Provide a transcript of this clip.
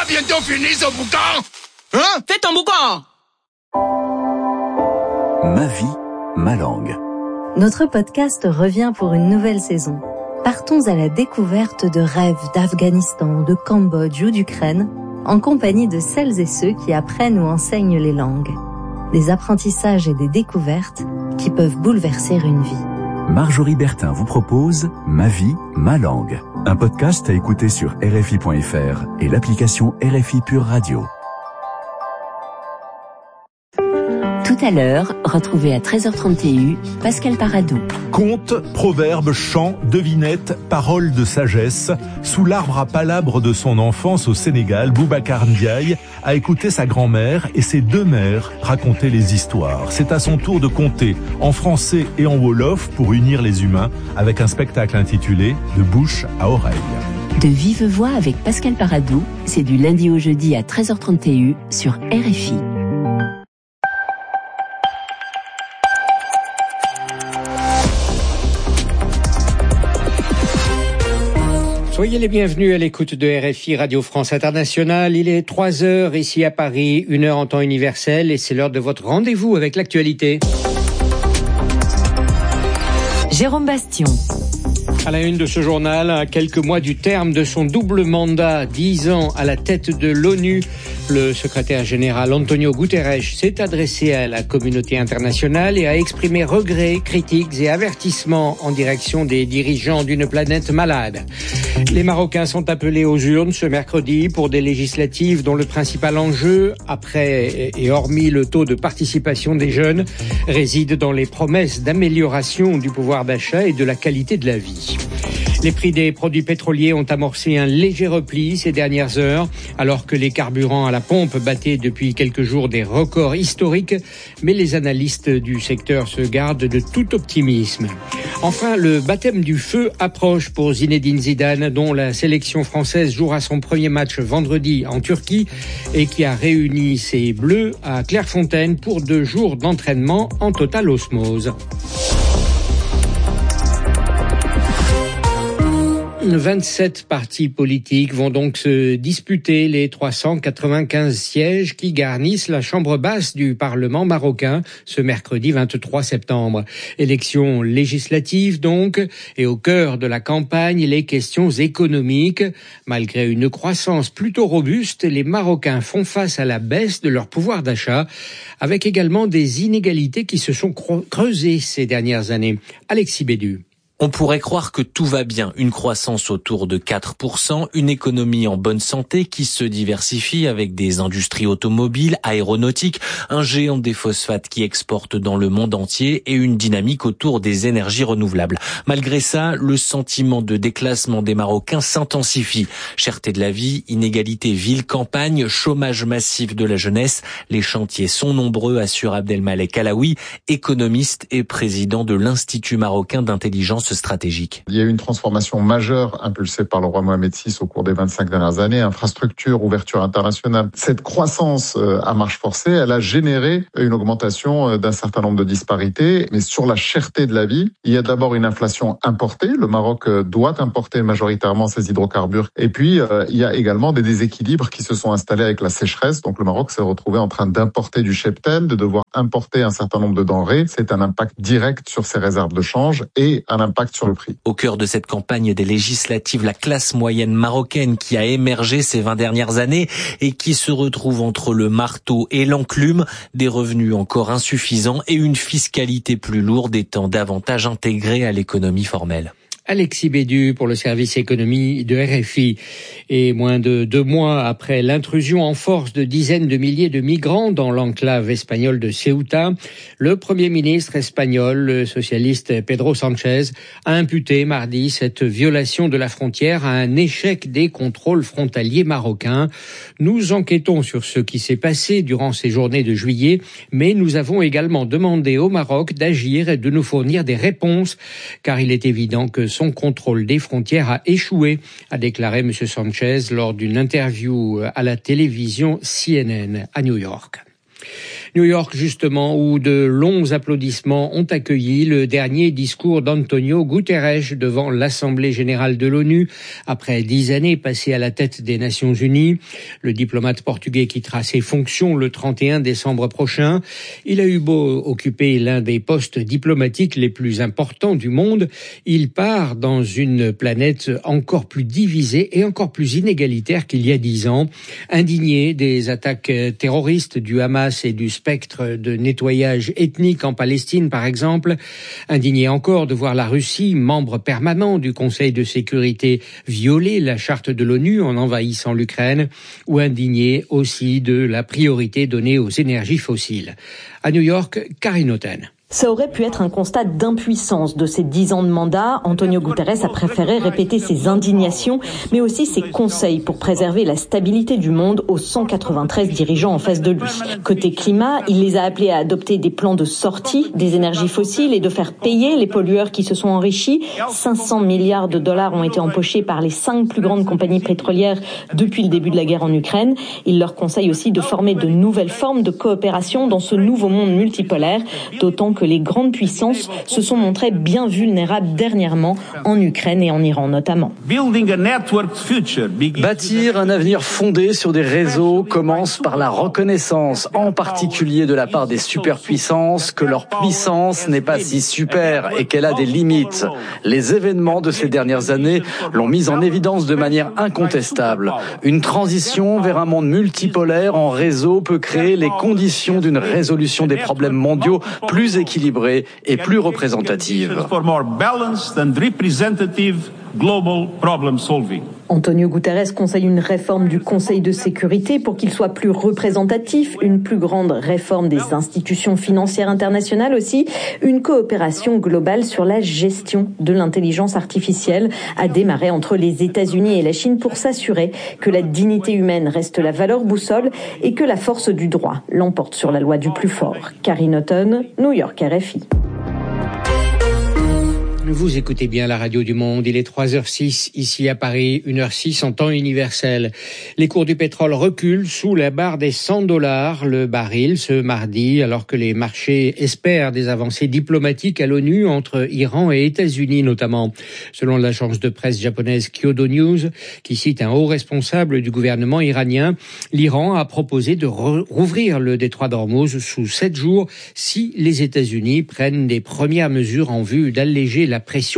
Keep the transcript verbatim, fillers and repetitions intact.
bientôt fini ce boucan? Hein? Fais ton boucan! Ma vie, ma langue. Notre podcast revient pour une nouvelle saison. Partons à la découverte de rêves d'Afghanistan, de Cambodge ou d'Ukraine, en compagnie de celles et ceux qui apprennent ou enseignent les langues. Des apprentissages et des découvertes qui peuvent bouleverser une vie. Marjorie Bertin vous propose Ma vie, ma langue. Un podcast à écouter sur R F I point F R et l'application R F I Pure Radio. Tout à l'heure, retrouvez à treize heures trente Pascal Paradou. Contes, proverbes, chants, devinettes, paroles de sagesse. Sous l'arbre à palabres de son enfance au Sénégal, Boubacar Ndiaye a écouté sa grand-mère et ses deux mères raconter les histoires. C'est à son tour de conter en français et en wolof pour unir les humains avec un spectacle intitulé De bouche à oreille. De vive voix avec Pascal Paradou, c'est du lundi au jeudi à treize heures trente sur R F I. Soyez les bienvenus à l'écoute de R F I Radio France Internationale. Il est trois heures ici à Paris, une heure en temps universel et c'est l'heure de votre rendez-vous avec l'actualité. Jérôme Bastion. À la une de ce journal, à quelques mois du terme de son double mandat, dix ans à la tête de l'ONU, le secrétaire général Antonio Guterres s'est adressé à la communauté internationale et a exprimé regrets, critiques et avertissements en direction des dirigeants d'une planète malade. Les Marocains sont appelés aux urnes ce mercredi pour des législatives dont le principal enjeu, après et hormis le taux de participation des jeunes, réside dans les promesses d'amélioration du pouvoir d'achat et de la qualité de la vie. Les prix des produits pétroliers ont amorcé un léger repli ces dernières heures, alors que les carburants à la pompe battaient depuis quelques jours des records historiques, mais les analystes du secteur se gardent de tout optimisme. Enfin, le baptême du feu approche pour Zinedine Zidane, dont la sélection française jouera son premier match vendredi en Turquie et qui a réuni ses Bleus à Clairefontaine pour deux jours d'entraînement en totale osmose. vingt-sept partis politiques vont donc se disputer les trois cent quatre-vingt-quinze sièges qui garnissent la chambre basse du Parlement marocain ce mercredi vingt-trois septembre. Élections législatives donc, et au cœur de la campagne, les questions économiques. Malgré une croissance plutôt robuste, les Marocains font face à la baisse de leur pouvoir d'achat, avec également des inégalités qui se sont creusées ces dernières années. Alexis Bédu. On pourrait croire que tout va bien, une croissance autour de quatre pour cent, une économie en bonne santé qui se diversifie avec des industries automobiles, aéronautiques, un géant des phosphates qui exporte dans le monde entier et une dynamique autour des énergies renouvelables. Malgré ça, le sentiment de déclassement des Marocains s'intensifie. Cherté de la vie, inégalité ville-campagne, chômage massif de la jeunesse, les chantiers sont nombreux, assure Abdelmalek Alaoui, économiste et président de l'Institut marocain d'intelligence stratégique. Il y a eu une transformation majeure impulsée par le roi Mohamed six au cours des vingt-cinq dernières années, infrastructure, ouverture internationale. Cette croissance à marche forcée, elle a généré une augmentation d'un certain nombre de disparités, mais sur la cherté de la vie, il y a d'abord une inflation importée. Le Maroc doit importer majoritairement ses hydrocarbures. Et puis, il y a également des déséquilibres qui se sont installés avec la sécheresse. Donc le Maroc s'est retrouvé en train d'importer du cheptel, de devoir importer un certain nombre de denrées. C'est un impact direct sur ses réserves de change et un impact sur le prix. Au cœur de cette campagne des législatives, la classe moyenne marocaine qui a émergé ces vingt dernières années et qui se retrouve entre le marteau et l'enclume, des revenus encore insuffisants et une fiscalité plus lourde étant davantage intégrée à l'économie formelle. Alexis Bédu pour le service économie de R F I. Et moins de deux mois après l'intrusion en force de dizaines de milliers de migrants dans l'enclave espagnole de Ceuta, le Premier ministre espagnol, le socialiste Pedro Sánchez, a imputé mardi cette violation de la frontière à un échec des contrôles frontaliers marocains. Nous enquêtons sur ce qui s'est passé durant ces journées de juillet, mais nous avons également demandé au Maroc d'agir et de nous fournir des réponses, car il est évident que son contrôle des frontières a échoué, a déclaré M. Sánchez lors d'une interview à la télévision C N N à New York. New York, justement, où de longs applaudissements ont accueilli le dernier discours d'Antonio Guterres devant l'Assemblée générale de l'ONU, après dix années passées à la tête des Nations unies. Le diplomate portugais quittera ses fonctions le trente et un décembre prochain. Il a eu beau occuper l'un des postes diplomatiques les plus importants du monde, il part dans une planète encore plus divisée et encore plus inégalitaire qu'il y a dix ans, indigné des attaques terroristes du Hamas et du spectre de nettoyage ethnique en Palestine, par exemple, indigné encore de voir la Russie, membre permanent du Conseil de sécurité, violer la charte de l'ONU en envahissant l'Ukraine, ou indigné aussi de la priorité donnée aux énergies fossiles. À New York, Karine Otten. Ça aurait pu être un constat d'impuissance de ces dix ans de mandat. Antonio Guterres a préféré répéter ses indignations, mais aussi ses conseils pour préserver la stabilité du monde aux cent quatre-vingt-treize dirigeants en face de lui. Côté climat, il les a appelés à adopter des plans de sortie des énergies fossiles et de faire payer les pollueurs qui se sont enrichis. cinq cents milliards de dollars ont été empochés par les cinq plus grandes compagnies pétrolières depuis le début de la guerre en Ukraine. Il leur conseille aussi de former de nouvelles formes de coopération dans ce nouveau monde multipolaire, d'autant que les grandes puissances se sont montrées bien vulnérables dernièrement en Ukraine et en Iran notamment. Bâtir un avenir fondé sur des réseaux commence par la reconnaissance, en particulier de la part des superpuissances, que leur puissance n'est pas si super et qu'elle a des limites. Les événements de ces dernières années l'ont mise en évidence de manière incontestable. Une transition vers un monde multipolaire en réseau peut créer les conditions d'une résolution des problèmes mondiaux plus équilibrée et plus représentative. Antonio Guterres conseille une réforme du Conseil de sécurité pour qu'il soit plus représentatif, une plus grande réforme des institutions financières internationales aussi, une coopération globale sur la gestion de l'intelligence artificielle a démarré entre les États-Unis et la Chine pour s'assurer que la dignité humaine reste la valeur boussole et que la force du droit l'emporte sur la loi du plus fort. Karine Otten, New York, R F I. Vous écoutez bien la radio du monde, il est trois heures six ici à Paris, une heure six en temps universel. Les cours du pétrole reculent sous la barre des cent dollars le baril ce mardi, alors que les marchés espèrent des avancées diplomatiques à l'ONU entre Iran et États-Unis notamment. Selon l'agence de presse japonaise Kyodo News, qui cite un haut responsable du gouvernement iranien, l'Iran a proposé de rouvrir le détroit d'Ormuz sous sept jours si les États-Unis prennent des premières mesures en vue d'alléger la pression